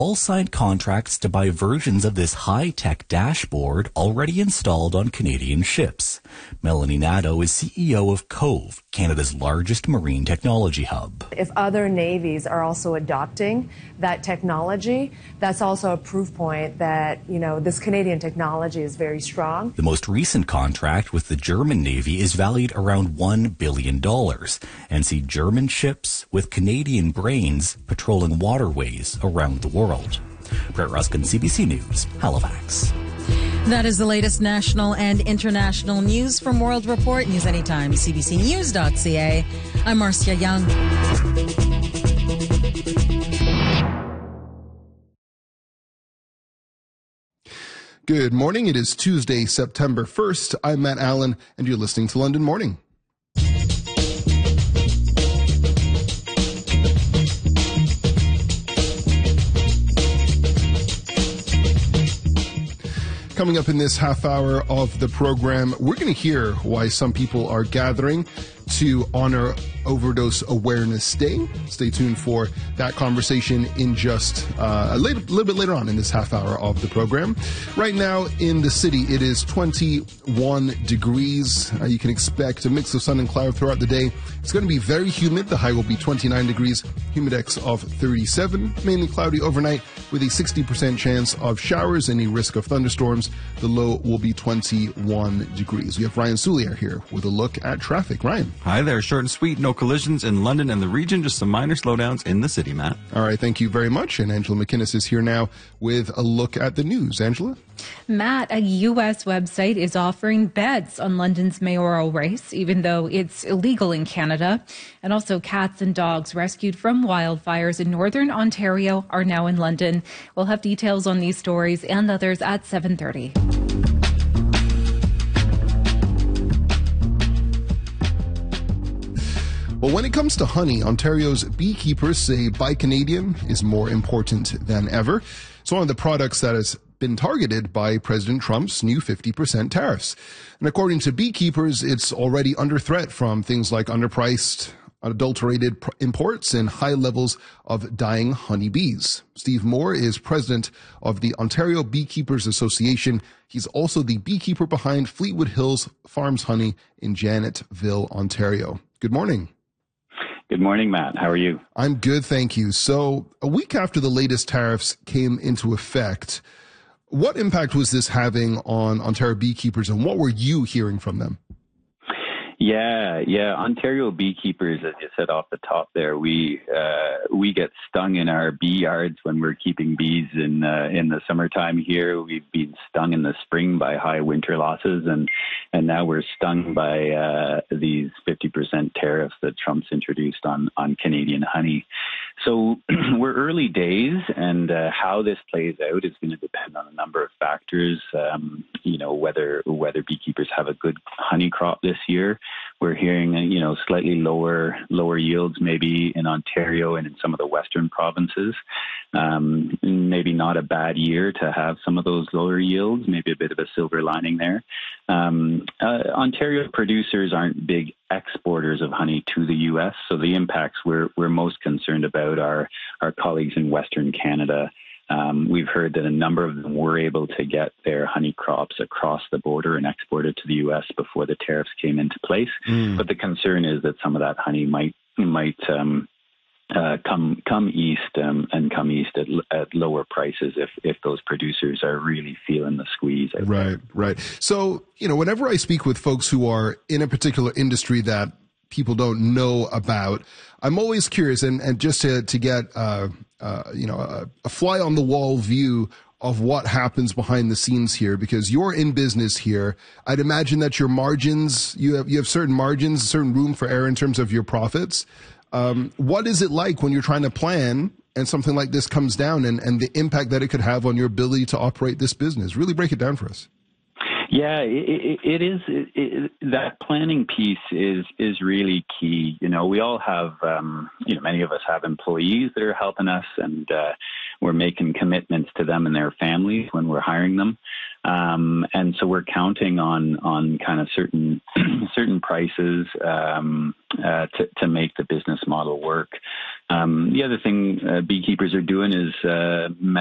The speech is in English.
all signed contracts to buy versions of this high-tech dashboard already installed on Canadian ships. Melanie Nadeau is CEO of Cove, Canada's largest marine technology hub. If other navies are also adopting that technology, that's also a proof point that, this Canadian technology is very strong. The most recent contract with the German Navy is valued around $1 billion and see German ships with Canadian brains patrolling waterways around the world. Brett Ruskin, CBC News, Halifax. That is the latest national and international news from World Report. News anytime, cbcnews.ca. I'm Marcia Young. Good morning. It is Tuesday, September 1st. I'm Matt Allen, and you're listening to London Morning. Coming up in this half hour of the program, we're going to hear why some people are gathering to honor Overdose Awareness Day. Stay tuned for that conversation in just a little bit later on in this half hour of the program. Right now in the city, it is 21 degrees. You can expect a mix of sun and cloud throughout the day. It's going to be very humid. The high will be 29 degrees, humidex of 37, mainly cloudy overnight with a 60% chance of showers, any risk of thunderstorms. The low will be 21 degrees. We have Ryan Soulier here with a look at traffic. Ryan. Hi there. Short and sweet. No collisions in London and the region. Just some minor slowdowns in the city, Matt. All right. Thank you very much. And Angela McInnes is here now with a look at the news. Angela? Matt, a U.S. website is offering bets on London's mayoral race, even though it's illegal in Canada. And also cats and dogs rescued from wildfires in northern Ontario are now in London. We'll have details on these stories and others at 7:30. Well, when it comes to honey, Ontario's beekeepers say Buy Canadian is more important than ever. It's one of the products that has been targeted by President Trump's new 50% tariffs. And according to beekeepers, it's already under threat from things like underpriced, adulterated imports and high levels of dying honeybees. Steve Moore is president of the Ontario Beekeepers Association. He's also the beekeeper behind Fleetwood Hills Farms Honey in Janetville, Ontario. Good morning. Good morning, Matt. How are you? I'm good, thank you. So a week after the latest tariffs came into effect, what impact was this having on Ontario beekeepers, and what were you hearing from them? Yeah. Ontario beekeepers, as you said off the top there, we get stung in our bee yards when we're keeping bees in the summertime here. We've been stung in the spring by high winter losses, and now we're stung by these 50% tariffs that Trump's introduced on Canadian honey. So we're early days, and how this plays out is going to depend on a number of factors. Whether beekeepers have a good honey crop this year. We're hearing, slightly lower yields maybe in Ontario and in some of the western provinces. Maybe not a bad year to have some of those lower yields, maybe a bit of a silver lining there. Ontario producers aren't big exporters of honey to the U.S., so the impacts we're most concerned about are our colleagues in Western Canada. We've heard that a number of them were able to get their honey crops across the border and export it to the U.S. before the tariffs came into place. But the concern is that some of that honey might come east and come east at lower prices if those producers are really feeling the squeeze. Right. So, whenever I speak with folks who are in a particular industry that people don't know about, I'm always curious, and just to get a fly on the wall view of what happens behind the scenes here, because you're in business here. I'd imagine that your margins, you have certain margins, certain room for error in terms of your profits. What is it like when you're trying to plan and something like this comes down, and the impact that it could have on your ability to operate this business? Really break it down for us. Yeah, it is. That planning piece is really key. We all have, many of us have employees that are helping us, and we're making commitments to them and their families when we're hiring them. And so we're counting on kind of certain prices to make the business model work. The other thing beekeepers are doing is